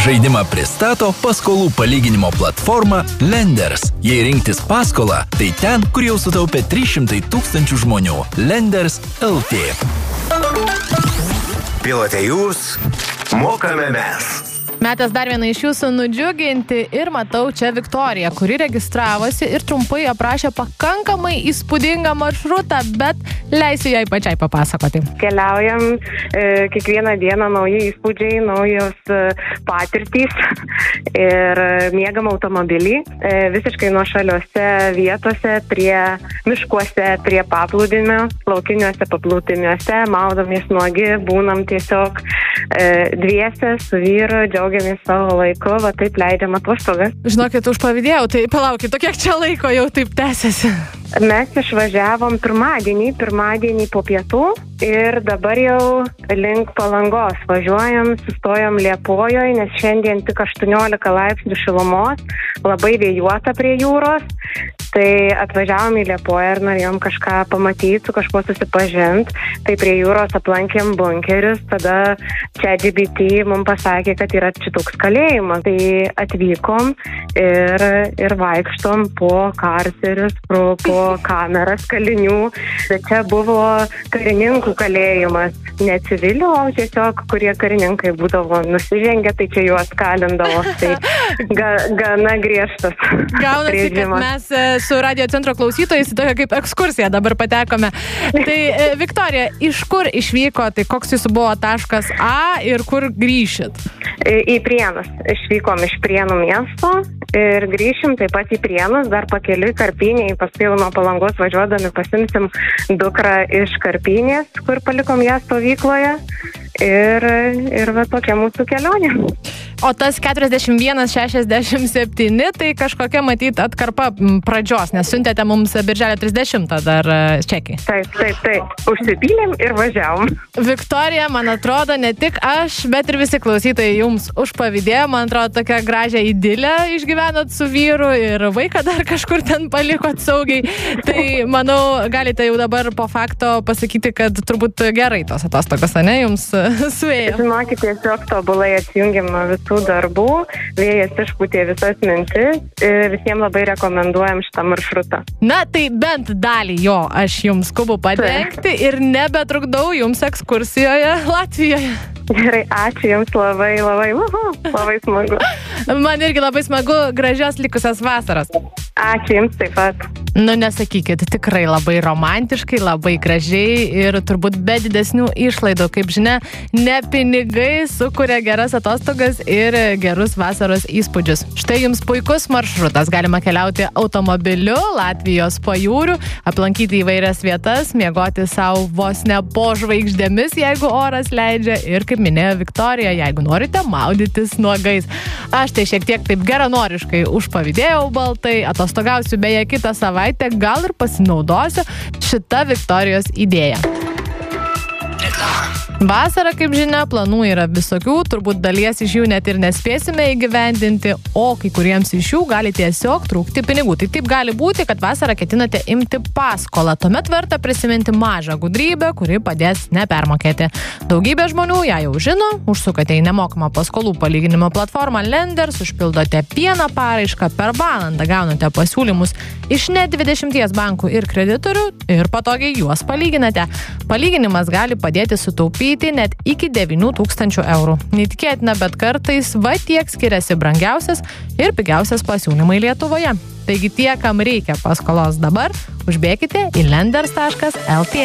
Žaidimą pristato paskolų palyginimo platforma Lenders. Jei rinktis paskolą, tai ten, kur jau sutaupė 300 000 žmonių. Lenders LT. Pilote jūs, mokame mes. Metas dar vieną iš jūsų nudžiuginti ir matau čia Viktoriją, kuri registravosi ir trumpai aprašė pakankamai įspūdingą maršrutą, bet leisiu jai pačiai papasakoti. Keliaujam kiekvieną dieną nauji įspūdžiai, naujos patirtys ir miegam automobilį visiškai nuošaliuose vietose, prie miškuose, prie paplūdimio, laukiniuose paplūdimiuose, maudomės nuogi, būnam tiesiog dviese su vyru, džiaugiamės savo laiku, va taip leidžiam atostogas. Žinokit, užpavydėjau, tai palaukit, kiek čia laiko jau taip tęsiasi? Mes išvažiavom pirmadienį po pietų ir dabar jau link Palangos važiuojam, sustojom Liepojoje, nes šiandien tik 18 laipsnių šilumos, labai vėjuota prie jūros. Tai atvažiavom į Liepoją ir norėjom kažką pamatyti, su kažkuo susipažinti. Tai prie jūros aplankėm bunkerius, tada ChatGPT mums pasakė, kad yra čia toks kalėjimas. Tai atvykom ir vaikštom po karserius, po kameras kalinių. Bet čia buvo karininkų kalėjimas, ne civilių, o tiesiog, kurie karininkai būdavo nusižengę, tai čia juos kalindavo. Tai gana griežtas. Gaunasi, kad mes su radio centro klausytojais į tokią kaip ekskursiją dabar patekome. Tai Viktorija, iš kur išvyko, tai koks jūsų buvo taškas A ir kur grįšit? Į Prienus. Išvykom iš Prienų miesto ir grįšim taip pat į Prienus, dar pakeliui Karpinėj, paskui nuo Palangos važiuodami pasimsim dukrą iš Karpinės, kur palikom ją stovykloje ir va tokia mūsų kelionė. O tas 41,67, tai kažkokia matyt atkarpa pradžios, nes siuntėte mums birželio 30 dar čekį. Taip. Užsipylėm ir važiavom. Viktorija, man atrodo, ne tik aš, bet ir visi klausytojai jums užpavydėjo. Man atrodo, tokią gražią idilę išgyvenot su vyru ir vaiką dar kažkur ten palikot saugiai. Tai, manau, galite jau dabar po fakto pasakyti, kad turbūt gerai tos atostogos, ne, jums suėjo. Žinokit, tiesiog tobulai atsijungiam nuo visų darbų, vėjas išpūtė visas mintis ir visiems labai rekomenduojam šitą maršrutą. Na, tai bent dalį jo aš jums skubu padengti ir nebetrukdau jums ekskursijoje Latvijoje. Gerai, ačiū jums labai smagu. Man irgi labai smagu, gražios likusios vasaros. Ačiū jums taip pat. Nu, nesakykit, tikrai labai romantiškai, labai gražiai ir turbūt be didesnių išlaidų. Kaip žinia, ne pinigai sukuria geras atostogas ir gerus vasaros įspūdžius. Štai jums puikus maršrutas. Galima keliauti automobiliu Latvijos pajūriu, aplankyti įvairias vietas, miegoti savo vos ne po žvaigždėmis, jeigu oras leidžia, ir kaip minėjo Viktorija, jeigu norite maudytis nuogais. Aš tai šiek tiek taip geranoriškai užpavydėjau baltai, atostogausiu beje kitą savaitę, gal ir pasinaudosiu šitą Viktorijos idėją. Vasara, kaip žinia, planų yra visokių, turbūt dalies iš jų net ir nespėsime įgyvendinti, o kai kuriems iš jų gali tiesiog trūkti pinigų. Tai taip gali būti, kad vasarą ketinate imti paskolą. Tuomet verta prisiminti mažą gudrybę, kuri padės nepermokėti. Daugybė žmonių ją jau žino, užsukate į nemokamą paskolų palyginimo platformą Lenders, užpildote vieną paraišką, per valandą gaunate pasiūlymus iš net 20 bankų ir kreditorių ir patogiai juos palyginate. Palyginimas gali padėti sutaupyti net iki 9 000 eurų. Neįtikėtina, bet kartais va tiek skiriasi brangiausias ir pigiausias pasiūlymai Lietuvoje. Taigi tie, kam reikia paskolos dabar, užbėkite į lenders.lt.